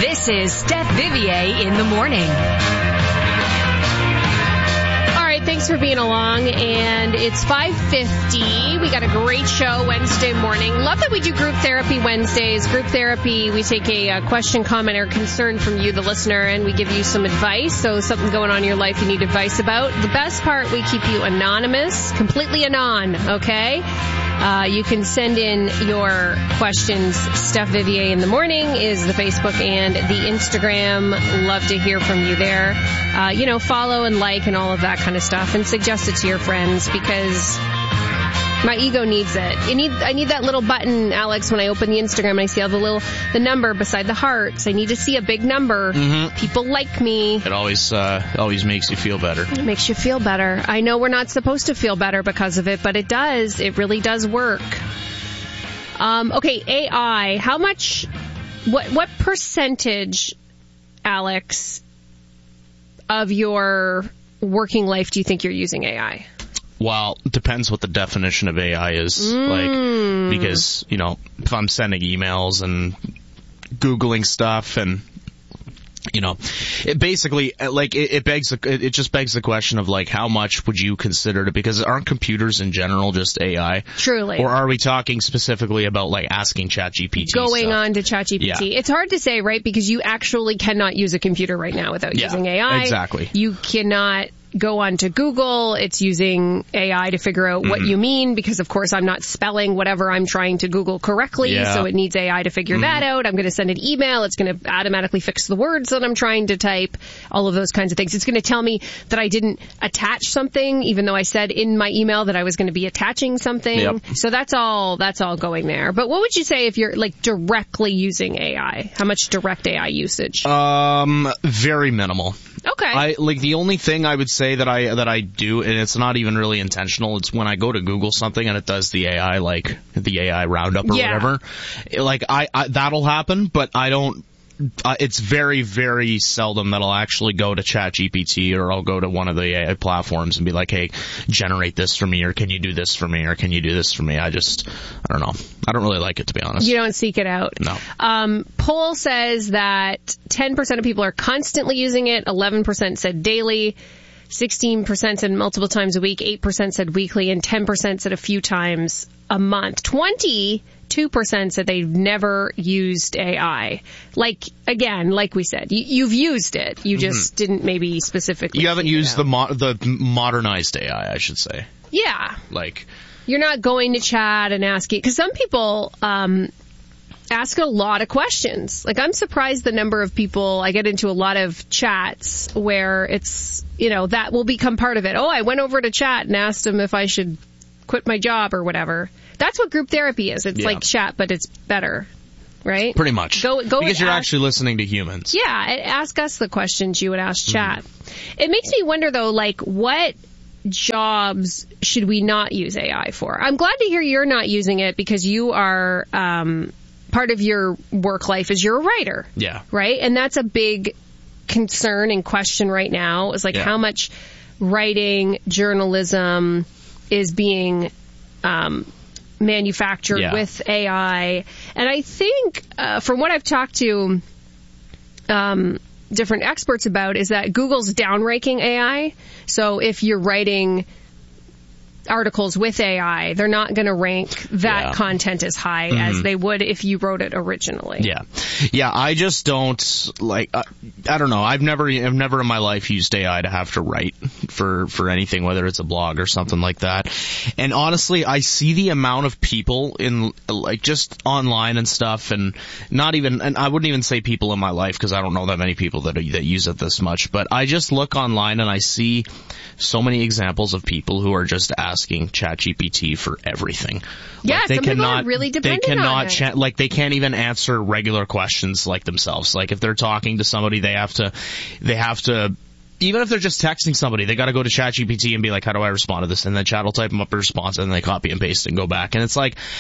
This is Steph Vivier in the morning. Thanks for being along, and it's 5:50. We got a great show Wednesday morning. Love that we do group therapy Wednesdays. Group therapy, we take a question, comment, or concern from you, the listener, and we give you some advice. So something going on in your life you need advice about. The best part, we keep you anonymous, completely anon, okay? You can send in your questions. Steph Vivier in the morning is the Facebook and the Instagram. Love to hear from you there. Follow and like and all of that kind of stuff, and suggest it to your friends because my ego needs it. I need that little button, Alex, when I open the Instagram and I see all the number beside the hearts. I need to see a big number. Mm-hmm. People like me. It always makes you feel better. It makes you feel better. I know we're not supposed to feel better because of it, but it does. It really does work. Okay, AI. How much? What percentage, Alex, of your working life do you think you're using AI? Well, it depends what the definition of AI is. Because, if I'm sending emails and Googling stuff and, it basically, it just begs the question of, how much would you consider it? Because aren't computers in general just AI? Truly. Or are we talking specifically about, asking ChatGPT Going stuff? on to ChatGPT. Yeah. It's hard to say, right? Because you actually cannot use a computer right now without using AI. Exactly. You cannot go on to Google. It's using AI to figure out what you mean because, of course, I'm not spelling whatever I'm trying to Google correctly, so it needs AI to figure that out. I'm going to send an email. It's going to automatically fix the words that I'm trying to type, all of those kinds of things. It's going to tell me that I didn't attach something, even though I said in my email that I was going to be attaching something. Yep. So that's all going there. But what would you say if you're, directly using AI? How much direct AI usage? Very minimal. Okay. The only thing I would say that I do, and it's not even really intentional, it's when I go to Google something and it does the AI, the AI roundup or whatever. I that'll happen, but I don't. It's very, very seldom that I'll actually go to ChatGPT or I'll go to one of the AI platforms and be like, hey, generate this for me, or can you do this for me, or can you do this for me? I don't know. I don't really like it, to be honest. You don't seek it out. No. Poll says that 10% of people are constantly using it, 11% said daily, 16% said multiple times a week, 8% said weekly, and 10% said a few times a month. 22% said they've never used AI. Again, like we said, you've used it. You just didn't maybe specifically. You haven't used the modernized AI, I should say. Yeah. You're not going to chat and asking, because some people ask a lot of questions. I'm surprised the number of people, I get into a lot of chats where it's, that will become part of it. Oh, I went over to chat and asked them if I should quit my job or whatever. That's what group therapy is. It's like chat, but it's better, right? Pretty much. Go because you're actually listening to humans. Yeah, ask us the questions you would ask chat. It makes me wonder, though, what jobs should we not use AI for? I'm glad to hear you're not using it because you are, part of your work life is you're a writer. Yeah. Right? And that's a big concern and question right now is how much writing, journalism is being manufactured with AI. And I think from what I've talked to different experts about is that Google's downranking AI. So if you're writing articles with AI, they're not going to rank that content as high as they would if you wrote it originally. Yeah, I just don't I don't know. I've never in my life used AI to have to write for anything, whether it's a blog or something like that. And honestly, I see the amount of people in just online and stuff, and I wouldn't even say people in my life because I don't know that many people that use it this much. But I just look online and I see so many examples of people who are just asking ChatGPT for everything. Yeah, some people are really dependent on it. They can't even answer regular questions themselves. If they're talking to somebody, they have to, even if they're just texting somebody, they got to go to ChatGPT and be like, how do I respond to this? And then Chat will type them up a response, and then they copy and paste and go back. And it's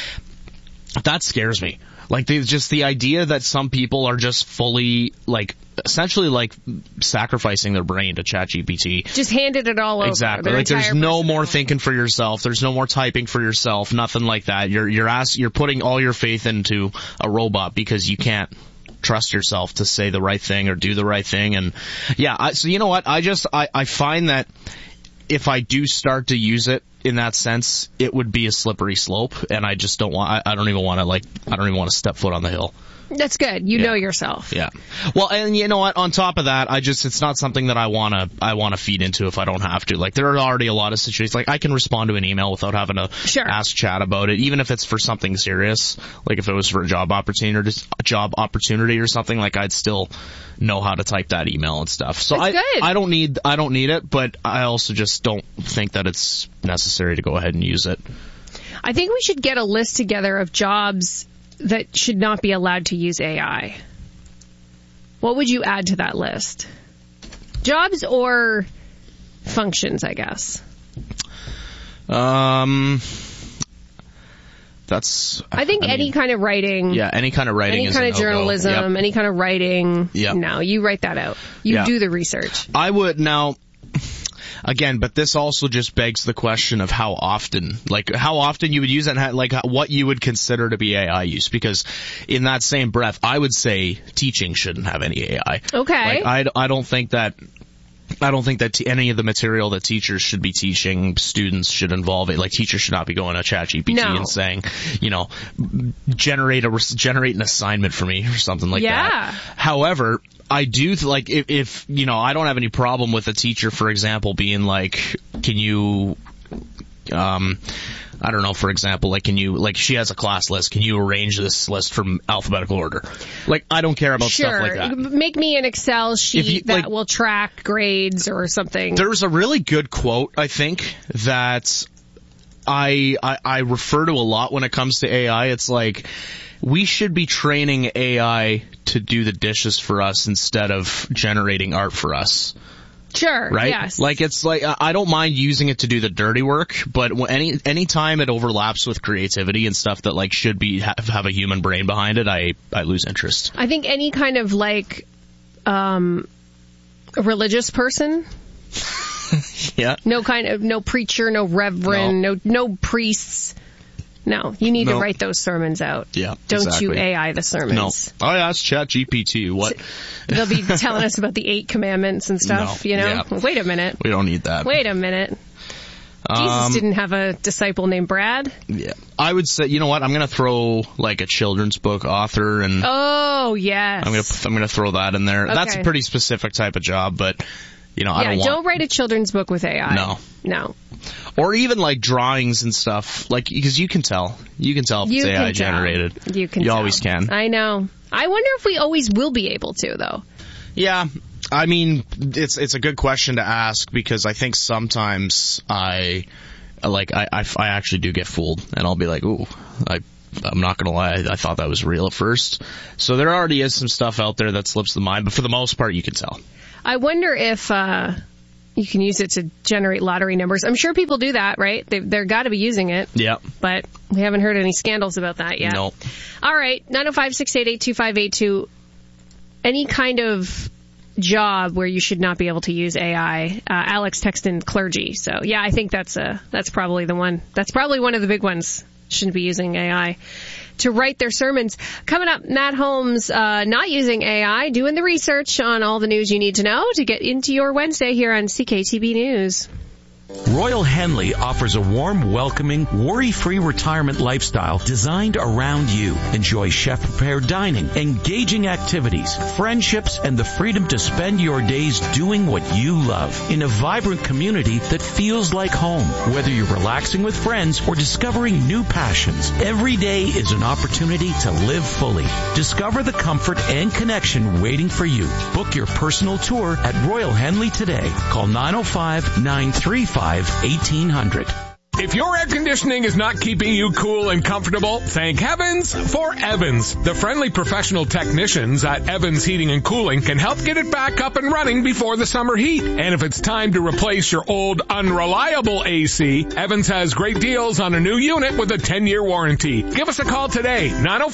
that scares me. Just the idea that some people are just fully, essentially sacrificing their brain to ChatGPT. Just handed it all over. Exactly. There's no more thinking for yourself. There's no more typing for yourself. Nothing like that. You're putting all your faith into a robot because you can't trust yourself to say the right thing or do the right thing. And yeah, so you know what? I find that if I do start to use it in that sense, it would be a slippery slope, and I just don't want, I don't even want to step foot on the hill. That's good. You know yourself. Yeah. Well, and you know what? On top of that, it's not something that I want to feed into if I don't have to. Like, there are already a lot of situations, like I can respond to an email without having to ask chat about it, even if it's for something serious. Like if it was for a job opportunity or something, like I'd still know how to type that email and stuff. So I don't need it, but I also just don't think that it's necessary to go ahead and use it. I think we should get a list together of jobs that should not be allowed to use AI. What would you add to that list? Jobs or functions, I guess. I think any kind of writing. Yeah, any kind of writing. Any kind of journalism, any kind of writing. Yep. No, you write that out. You do the research. I would now. Again, but this also just begs the question of how often you would use it, and like what you would consider to be AI use. Because in that same breath, I would say teaching shouldn't have any AI. Okay. Like, I don't think that any of the material that teachers should be teaching students should involve it. Like, teachers should not be going to ChatGPT and saying, generate an assignment for me or something like that. However, I do like if I don't have any problem with a teacher, for example, being like, can you, I don't know, for example, like, can you, like, she has a class list, can you arrange this list from alphabetical order? Like, I don't care about stuff like that. Make me an Excel sheet that will track grades or something. There's a really good quote, I think, that I refer to a lot when it comes to AI. It's like, we should be training AI to do the dishes for us instead of generating art for us. Sure. Right? Yes. Like, it's like, I don't mind using it to do the dirty work, but any time it overlaps with creativity and stuff that like should be have a human brain behind it, I lose interest. I think any kind of like a religious person. Yeah. No preacher, no reverend, no priests. No, you need to write those sermons out. Yeah, Don't you AI the sermons. No. Oh, yeah, that's ChatGPT. What? They'll be telling us about the 8 commandments and stuff, Yeah. Wait a minute. We don't need that. Wait a minute. Jesus didn't have a disciple named Brad. Yeah. I would say, you know what? I'm going to throw like a children's book author and... Oh, yes. I'm going to throw that in there. Okay. That's a pretty specific type of job, but... don't write a children's book with AI. No. Or even like drawings and stuff, like, because you can tell if it's AI generated. You always can. I know. I wonder if we always will be able to, though. Yeah. I mean, it's a good question to ask, because I think sometimes I actually do get fooled, and I'll be like, ooh, I'm not gonna lie, I thought that was real at first. So there already is some stuff out there that slips the mind, but for the most part, you can tell. I wonder if you can use it to generate lottery numbers. I'm sure people do that, right? They're got to be using it. Yeah. But we haven't heard any scandals about that yet. No. All right, 905-688-2582. Any kind of job where you should not be able to use AI. Alex texted in clergy. So, yeah, I think that's probably the one. That's probably one of the big ones. Shouldn't be using AI to write their sermons. Coming up, Matt Holmes, not using AI, doing the research on all the news you need to know to get into your Wednesday here on CKTB News. Royal Henley offers a warm, welcoming, worry-free retirement lifestyle designed around you. Enjoy chef-prepared dining, engaging activities, friendships, and the freedom to spend your days doing what you love in a vibrant community that feels like home. Whether you're relaxing with friends or discovering new passions, every day is an opportunity to live fully. Discover the comfort and connection waiting for you. Book your personal tour at Royal Henley today. Call 905-935-1800. If your air conditioning is not keeping you cool and comfortable, thank heavens for Evans. The friendly professional technicians at Evans Heating and Cooling can help get it back up and running before the summer heat. And if it's time to replace your old unreliable AC, Evans has great deals on a new unit with a 10-year warranty. Give us a call today,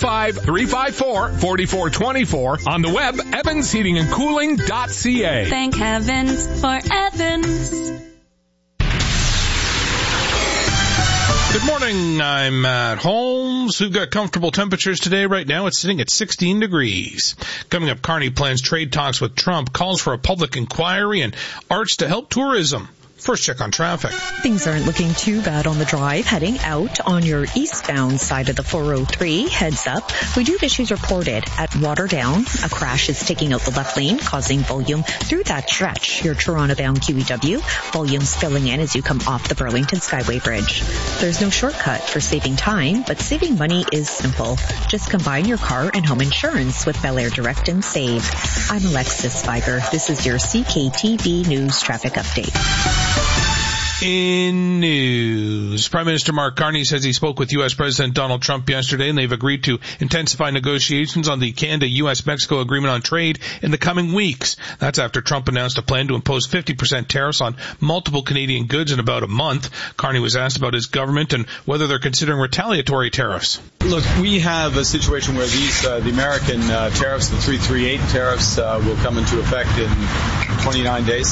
905-354-4424, on the web, evansheatingandcooling.ca. Thank heavens for Evans. Good morning, I'm Matt Holmes. We've got comfortable temperatures today. Right now it's sitting at 16 degrees. Coming up, Carney plans trade talks with Trump, calls for a public inquiry, and arts to help tourism. First check on traffic. Things aren't looking too bad on the drive heading out on your eastbound side of the 403. Heads up. We do have issues reported at Waterdown. A crash is taking out the left lane, causing volume through that stretch. Your Toronto-bound QEW. Volumes filling in as you come off the Burlington Skyway Bridge. There's no shortcut for saving time, but saving money is simple. Just combine your car and home insurance with Bel Air Direct and Save. I'm Alexis Fiber. This is your CKTV News Traffic Update. In news, Prime Minister Mark Carney says he spoke with U.S. President Donald Trump yesterday and they've agreed to intensify negotiations on the Canada-U.S.-Mexico agreement on trade in the coming weeks. That's after Trump announced a plan to impose 50% tariffs on multiple Canadian goods in about a month. Carney was asked about his government and whether they're considering retaliatory tariffs. Look, we have a situation where the American tariffs, the 338 tariffs, will come into effect in 29 days.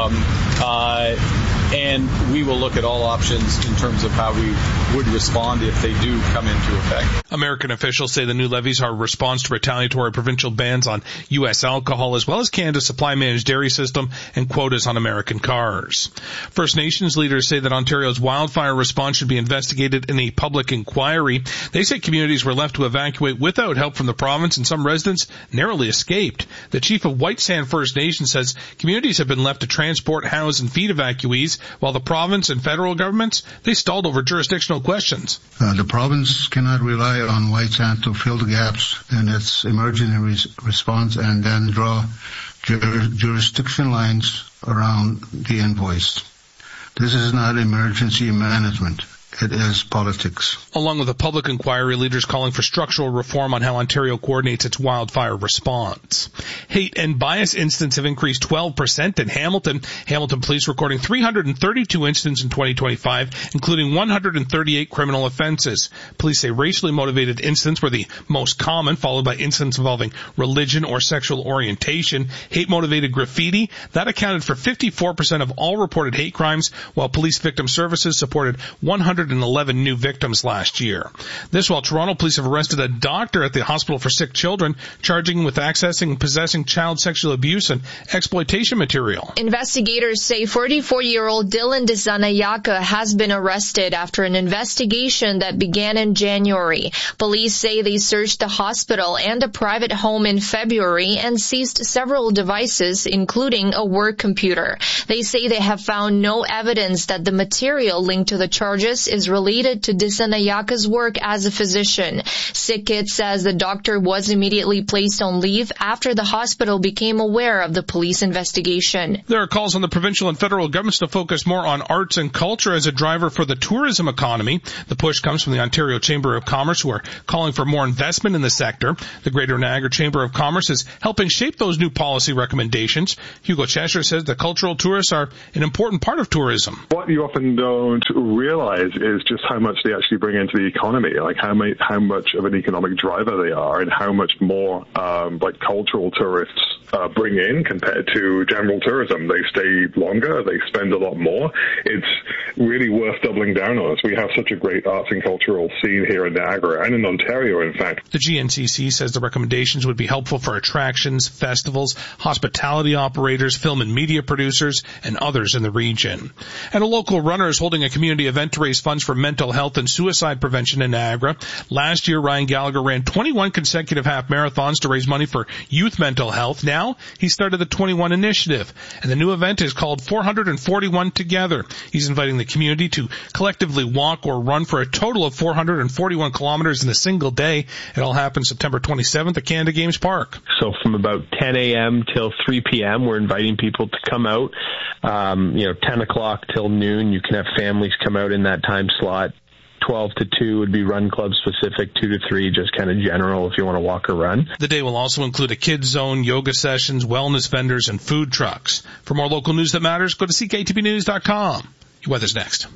And we will look at all options in terms of how we would respond if they do come into effect. American officials say the new levies are a response to retaliatory provincial bans on U.S. alcohol, as well as Canada's supply-managed dairy system and quotas on American cars. First Nations leaders say that Ontario's wildfire response should be investigated in a public inquiry. They say communities were left to evacuate without help from the province, and some residents narrowly escaped. The chief of White Sand First Nation says communities have been left to transport, house, and feed evacuees, while the province and federal governments, they stalled over jurisdictional questions. The province cannot rely on White Sand to fill the gaps in its emergency response and then draw jurisdiction lines around the invoice. This is not emergency management. It is politics. Along with a public inquiry, leaders calling for structural reform on how Ontario coordinates its wildfire response. Hate and bias incidents have increased 12% in Hamilton. Hamilton police recording 332 incidents in 2025, including 138 criminal offenses. Police say racially motivated incidents were the most common, followed by incidents involving religion or sexual orientation. Hate-motivated graffiti, that accounted for 54% of all reported hate crimes, while police victim services supported 111 new victims last year. This while Toronto police have arrested a doctor at the Hospital for Sick Children, charging him with accessing and possessing child sexual abuse and exploitation material. Investigators say 44-year-old Dylan Desanayaka has been arrested after an investigation that began in January. Police say they searched the hospital and a private home in February and seized several devices, including a work computer. They say they have found no evidence that the material linked to the charges is related to Desanayaka's work as a physician. SickKids says the doctor was immediately placed on leave after the hospital became aware of the police investigation. There are calls on the provincial and federal governments to focus more on arts and culture as a driver for the tourism economy. The push comes from the Ontario Chamber of Commerce, who are calling for more investment in the sector. The Greater Niagara Chamber of Commerce is helping shape those new policy recommendations. Hugo Cheshire says the cultural tourists are an important part of tourism. What you often don't realize is just how much they actually bring into the economy, like how much of an economic driver they are, and how much more cultural tourists bring in compared to general tourism. They stay longer, they spend a lot more. It's really worth doubling down on us. We have such a great arts and cultural scene here in Niagara and in Ontario, in fact. The GNCC says the recommendations would be helpful for attractions, festivals, hospitality operators, film and media producers, and others in the region. And a local runner is holding a community event to raise funds for mental health and suicide prevention in Niagara. Last year, Ryan Gallagher ran 21 consecutive half marathons to raise money for youth mental health. Now, he started the 21 initiative, and the new event is called 441 Together. He's inviting the community to collectively walk or run for a total of 441 kilometers in a single day. It all happens September 27th at Canada Games Park. So from about 10 a.m. till 3 p.m., we're inviting people to come out. 10 o'clock till noon, you can have families come out in that time slot. 12 to 2 would be run club specific, 2 to 3 just kind of general if you want to walk or run. The day will also include a kids zone, yoga sessions, wellness vendors, and food trucks. For more local news that matters, go to CKTVnews.com. Your weather's next.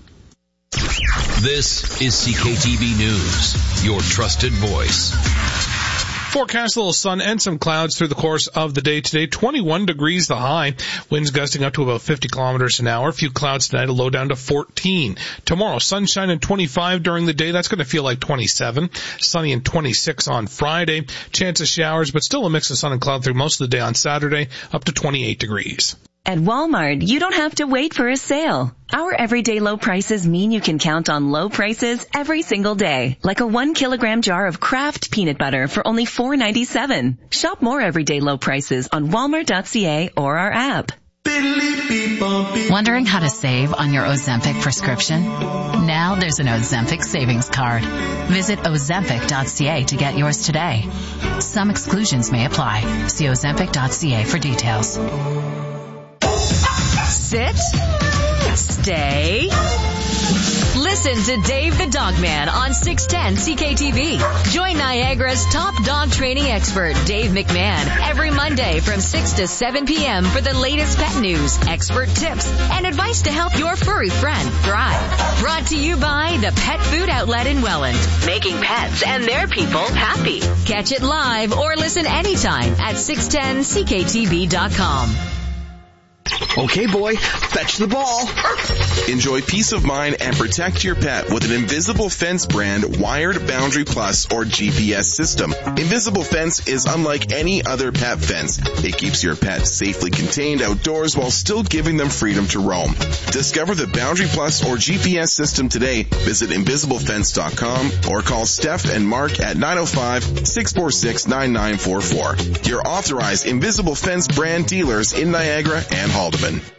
This is CKTV News, your trusted voice. Forecast a little sun and some clouds through the course of the day today. 21 degrees the high. Winds gusting up to about 50 kilometers an hour. A few clouds tonight, a low down to 14. Tomorrow, sunshine and 25 during the day. That's going to feel like 27. Sunny and 26 on Friday. Chance of showers, but still a mix of sun and cloud through most of the day on Saturday, up to 28 degrees. At Walmart, you don't have to wait for a sale. Our everyday low prices mean you can count on low prices every single day. Like a 1 kilogram jar of Kraft peanut butter for only $4.97. Shop more everyday low prices on walmart.ca or our app. Wondering how to save on your Ozempic prescription? Now there's an Ozempic savings card. Visit Ozempic.ca to get yours today. Some exclusions may apply. See Ozempic.ca for details. Sit. Stay. Listen to Dave the Dogman on 610 CKTV. Join Niagara's top dog training expert, Dave McMahon, every Monday from 6 to 7 p.m. for the latest pet news, expert tips, and advice to help your furry friend thrive. Brought to you by the Pet Food Outlet in Welland, making pets and their people happy. Catch it live or listen anytime at 610CKTV.com. Okay, boy, fetch the ball. Enjoy peace of mind and protect your pet with an Invisible Fence brand wired Boundary Plus or GPS system. Invisible Fence is unlike any other pet fence. It keeps your pet safely contained outdoors while still giving them freedom to roam. Discover the Boundary Plus or GPS system today. Visit invisiblefence.com or call Steph and Mark at 905-646-9944. Your authorized Invisible Fence brand dealers in Niagara and Haldeman.